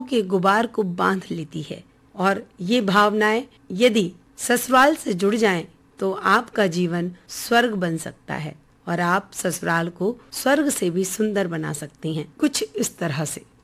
के गुबार को बांध लेती है। और ये भावनाएं यदि ससुराल से जुड़ जाएं तो आपका जीवन स्वर्ग बन सकता है और आप ससुराल को स्वर्ग से भी सुंदर बना सकती हैं। कुछ इस तरह से।